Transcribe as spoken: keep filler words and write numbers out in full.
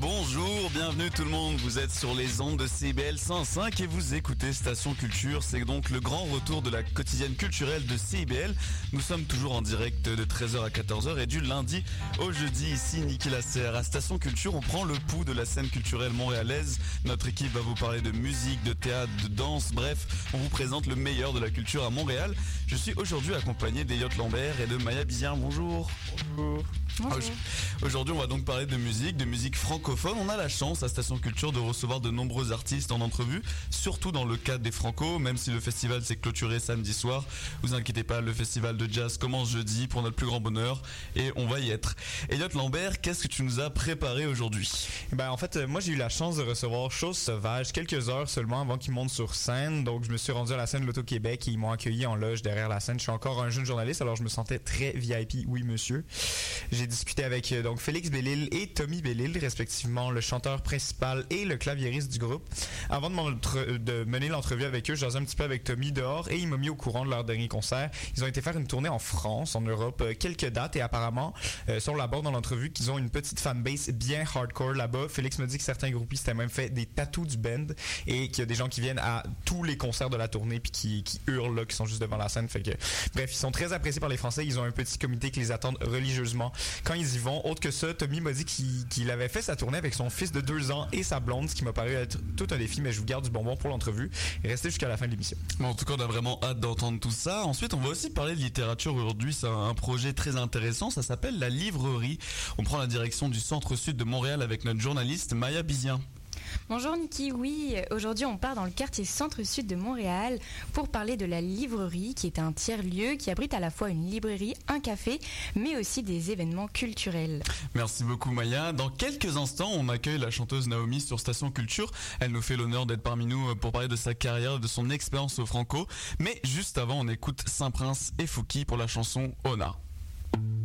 Bonjour, bienvenue tout le monde, vous êtes sur les ondes de C I B L cent cinq et vous écoutez Station Culture, c'est donc le grand retour de la quotidienne culturelle de C I B L. Nous sommes toujours en direct de treize heures à quatorze heures et du lundi au jeudi, ici Niki Lasserre. À Station Culture, on prend le pouls de la scène culturelle montréalaise. Notre équipe va vous parler de musique, de théâtre, de danse, bref, on vous présente le meilleur de la culture à Montréal. Je suis aujourd'hui accompagné d'Elliott Lambert et de Maya Bizien. Bonjour. Bonjour. Bonjour. Aujourd'hui, on va donc parler de musique, de musique francophone. On a la chance à Station Culture de recevoir de nombreux artistes en entrevue, surtout dans le cadre des Franco, même si le festival s'est clôturé samedi soir. Vous inquiétez pas, le festival de jazz commence jeudi pour notre plus grand bonheur et on va y être. Elliott Lambert, qu'est-ce que tu nous as préparé aujourd'hui? Ben en fait, moi j'ai eu la chance de recevoir Chose Sauvage quelques heures seulement avant qu'ils montent sur scène. Donc je me suis rendu à la scène de l'Auto-Québec et ils m'ont accueilli en loge derrière la scène. Je suis encore un jeune journaliste, alors je me sentais très V I P, oui monsieur. J'ai discuté avec donc Félix Bellil et Tommy Bellil, respectivement le chanteur principal et le claviériste du groupe. Avant de, de mener l'entrevue avec eux, j'osais un petit peu avec Tommy dehors et il m'a mis au courant de leur dernier concert. Ils ont été faire une tournée en France, en Europe, quelques dates et apparemment, euh, sur la bord dans l'entrevue, qu'ils ont une petite fanbase bien hardcore là-bas. Félix m'a dit que certains groupies s'étaient même fait des tatous du band et qu'il y a des gens qui viennent à tous les concerts de la tournée puis qui, qui hurlent là, qui sont juste devant la scène. Fait que, bref, ils sont très appréciés par les Français. Ils ont un petit comité qui les attend religieusement quand ils y vont. Autre que ça, Tommy m'a dit qu'il, qu'il avait fait sa tournée avec son fils de deux ans et sa blonde, ce qui m'a paru être tout un défi, mais je vous garde du bonbon pour l'entrevue. Restez jusqu'à la fin de l'émission. Bon, en tout cas, on a vraiment hâte d'entendre tout ça. Ensuite, on va aussi parler de littérature aujourd'hui. C'est un projet très intéressant. Ça s'appelle La Livrerie. On prend la direction du centre-sud de Montréal avec notre journaliste Maya Bizien. Bonjour Niki, oui, aujourd'hui on part dans le quartier centre-sud de Montréal pour parler de la Livrerie, qui est un tiers-lieu qui abrite à la fois une librairie, un café, mais aussi des événements culturels. Merci beaucoup Maya. Dans quelques instants, on accueille la chanteuse Naomi sur Station Culture. Elle nous fait l'honneur d'être parmi nous pour parler de sa carrière, de son expérience au Franco. Mais juste avant, on écoute Saint-Prince et Fouki pour la chanson Ona.